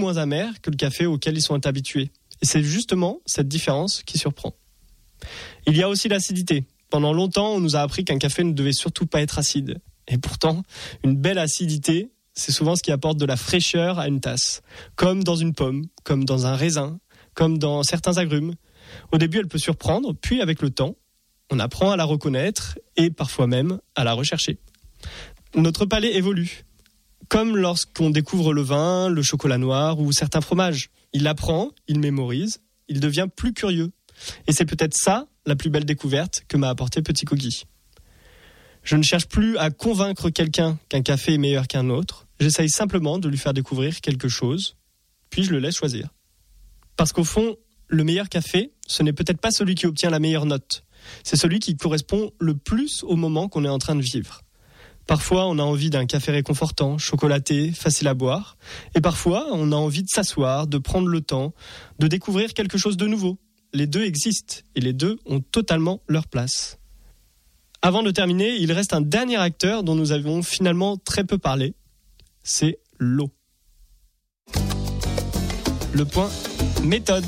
moins amer que le café auquel ils sont habitués. Et c'est justement cette différence qui surprend. Il y a aussi l'acidité. Pendant longtemps, on nous a appris qu'un café ne devait surtout pas être acide. Et pourtant, une belle acidité, c'est souvent ce qui apporte de la fraîcheur à une tasse. Comme dans une pomme, comme dans un raisin, comme dans certains agrumes. Au début, elle peut surprendre, puis avec le temps, on apprend à la reconnaître et parfois même à la rechercher. Notre palais évolue. Comme lorsqu'on découvre le vin, le chocolat noir ou certains fromages. Il apprend, il mémorise, il devient plus curieux. Et c'est peut-être ça, la plus belle découverte que m'a apporté Petit Kogi. Je ne cherche plus à convaincre quelqu'un qu'un café est meilleur qu'un autre. J'essaye simplement de lui faire découvrir quelque chose, puis je le laisse choisir. Parce qu'au fond, le meilleur café, ce n'est peut-être pas celui qui obtient la meilleure note. C'est celui qui correspond le plus au moment qu'on est en train de vivre. Parfois, on a envie d'un café réconfortant, chocolaté, facile à boire. Et parfois, on a envie de s'asseoir, de prendre le temps, de découvrir quelque chose de nouveau. Les deux existent et les deux ont totalement leur place. Avant de terminer, il reste un dernier acteur dont nous avons finalement très peu parlé. C'est l'eau. Le point méthode.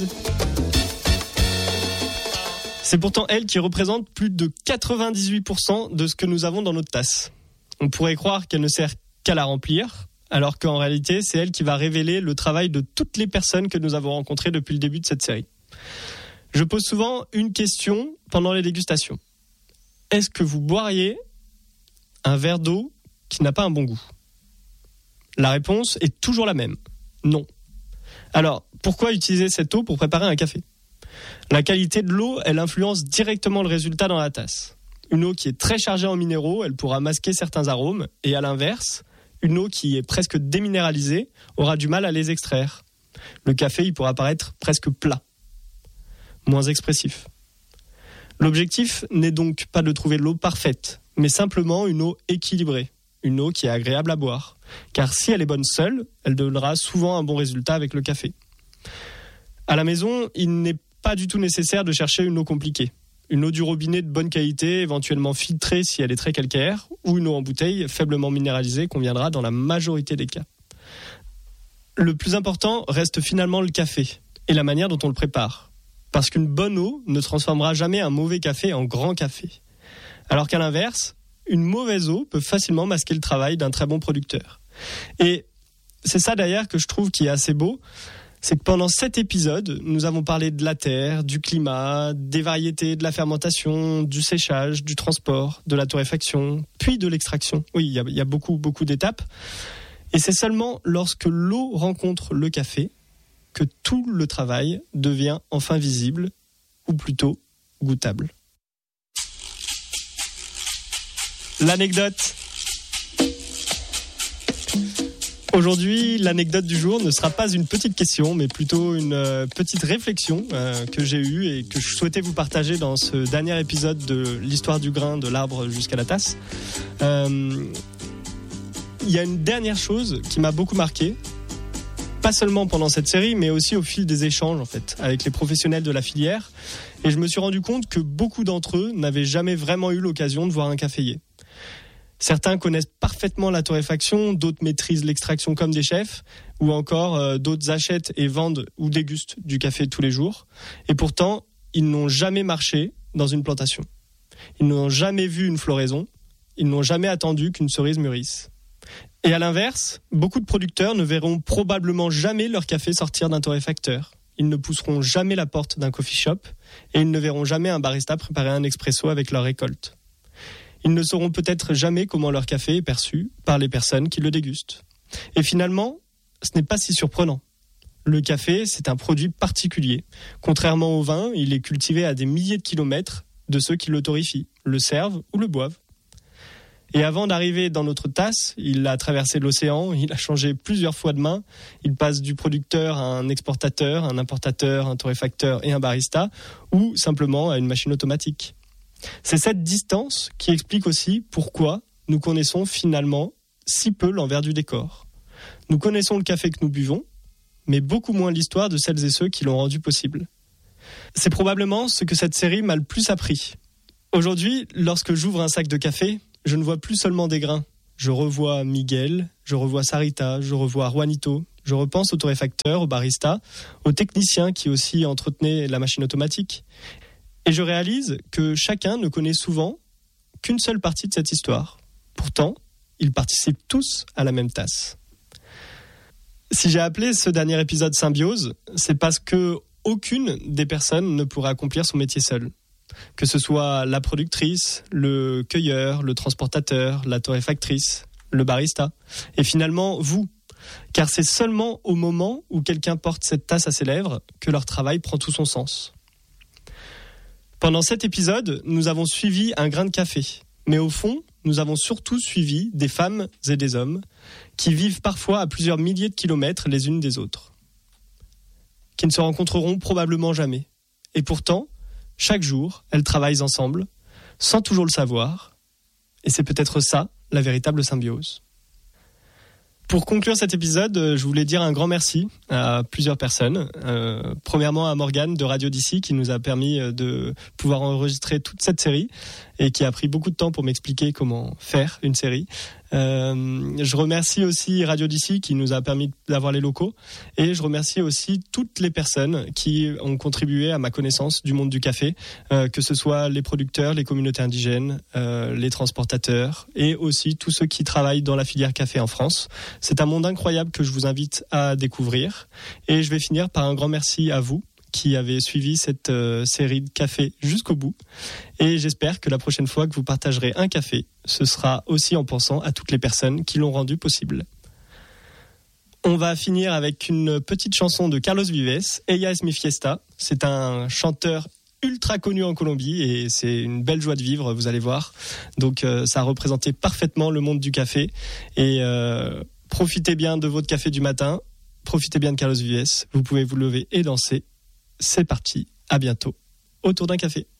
C'est pourtant elle qui représente plus de 98% de ce que nous avons dans notre tasse. On pourrait croire qu'elle ne sert qu'à la remplir, alors qu'en réalité, c'est elle qui va révéler le travail de toutes les personnes que nous avons rencontrées depuis le début de cette série. Je pose souvent une question pendant les dégustations. Est-ce que vous boiriez un verre d'eau qui n'a pas un bon goût ? La réponse est toujours la même. Non. Alors, pourquoi utiliser cette eau pour préparer un café ? La qualité de l'eau, elle influence directement le résultat dans la tasse. Une eau qui est très chargée en minéraux, elle pourra masquer certains arômes. Et à l'inverse, une eau qui est presque déminéralisée aura du mal à les extraire. Le café, il pourra paraître presque plat, moins expressif. L'objectif n'est donc pas de trouver l'eau parfaite, mais simplement une eau équilibrée, une eau qui est agréable à boire. Car si elle est bonne seule, elle donnera souvent un bon résultat avec le café. À la maison, il n'est pas du tout nécessaire de chercher une eau compliquée. Une eau du robinet de bonne qualité, éventuellement filtrée si elle est très calcaire, ou une eau en bouteille faiblement minéralisée conviendra dans la majorité des cas. Le plus important reste finalement le café et la manière dont on le prépare. Parce qu'une bonne eau ne transformera jamais un mauvais café en grand café. Alors qu'à l'inverse, une mauvaise eau peut facilement masquer le travail d'un très bon producteur. Et c'est ça d'ailleurs que je trouve qui est assez beau, c'est que pendant 7 épisodes, nous avons parlé de la terre, du climat, des variétés, de la fermentation, du séchage, du transport, de la torréfaction, puis de l'extraction. Oui, il y a beaucoup d'étapes. Et c'est seulement lorsque l'eau rencontre le café que tout le travail devient enfin visible, ou plutôt goûtable. L'anecdote. Aujourd'hui, l'anecdote du jour ne sera pas une petite question, mais plutôt une petite réflexion que j'ai eue et que je souhaitais vous partager dans ce dernier épisode de l'histoire du grain, de l'arbre jusqu'à la tasse. Il y a une dernière chose qui m'a beaucoup marqué, pas seulement pendant cette série, mais aussi au fil des échanges en fait, avec les professionnels de la filière. Et je me suis rendu compte que beaucoup d'entre eux n'avaient jamais vraiment eu l'occasion de voir un caféier. Certains connaissent parfaitement la torréfaction, d'autres maîtrisent l'extraction comme des chefs, ou encore d'autres achètent et vendent ou dégustent du café tous les jours. Et pourtant, ils n'ont jamais marché dans une plantation. Ils n'ont jamais vu une floraison. Ils n'ont jamais attendu qu'une cerise mûrisse. Et à l'inverse, beaucoup de producteurs ne verront probablement jamais leur café sortir d'un torréfacteur. Ils ne pousseront jamais la porte d'un coffee shop et ils ne verront jamais un barista préparer un expresso avec leur récolte. Ils ne sauront peut-être jamais comment leur café est perçu par les personnes qui le dégustent. Et finalement, ce n'est pas si surprenant. Le café, c'est un produit particulier. Contrairement au vin, il est cultivé à des milliers de kilomètres de ceux qui le torréfient, le servent ou le boivent. Et avant d'arriver dans notre tasse, il a traversé l'océan, il a changé plusieurs fois de main. Il passe du producteur à un exportateur, un importateur, un torréfacteur et un barista, ou simplement à une machine automatique. C'est cette distance qui explique aussi pourquoi nous connaissons finalement si peu l'envers du décor. Nous connaissons le café que nous buvons, mais beaucoup moins l'histoire de celles et ceux qui l'ont rendu possible. C'est probablement ce que cette série m'a le plus appris. Aujourd'hui, lorsque j'ouvre un sac de café, je ne vois plus seulement des grains. Je revois Miguel, je revois Sarita, je revois Juanito, Je repense aux torréfacteurs, aux baristas, aux techniciens qui aussi entretenaient la machine automatique. Et je réalise que chacun ne connaît souvent qu'une seule partie de cette histoire. Pourtant, ils participent tous à la même tasse. Si j'ai appelé ce dernier épisode Symbiose, c'est parce que aucune des personnes ne pourra accomplir son métier seule. Que ce soit la productrice, le cueilleur, le transportateur, la torréfactrice, le barista, et finalement vous. Car c'est seulement au moment où quelqu'un porte cette tasse à ses lèvres que leur travail prend tout son sens. Pendant cet épisode, nous avons suivi un grain de café. Mais au fond, nous avons surtout suivi des femmes et des hommes qui vivent parfois à plusieurs milliers de kilomètres les unes des autres. Qui ne se rencontreront probablement jamais. Et pourtant, chaque jour, elles travaillent ensemble, sans toujours le savoir. Et c'est peut-être ça, la véritable symbiose. Pour conclure cet épisode, je voulais dire un grand merci à plusieurs personnes. Premièrement à Morgane de Radio d'ici qui nous a permis de pouvoir enregistrer toute cette série et qui a pris beaucoup de temps pour m'expliquer comment faire une série. Je remercie aussi Radio d'ici qui nous a permis d'avoir les locaux et je remercie aussi toutes les personnes qui ont contribué à ma connaissance du monde du café, que ce soit les producteurs, les communautés indigènes, les transportateurs et aussi tous ceux qui travaillent dans la filière café en France. C'est un monde incroyable que je vous invite à découvrir et je vais finir par un grand merci à vous qui avez suivi cette série de café jusqu'au bout. Et j'espère que la prochaine fois que vous partagerez un café, ce sera aussi en pensant à toutes les personnes qui l'ont rendu possible. On va finir avec une petite chanson de Carlos Vives, Ella es mi fiesta. C'est un chanteur ultra connu en Colombie et c'est une belle joie de vivre, vous allez voir. Donc ça a représenté parfaitement le monde du café. Et profitez bien de votre café du matin, profitez bien de Carlos Vives. Vous pouvez vous lever et danser. C'est parti, à bientôt, autour d'un café.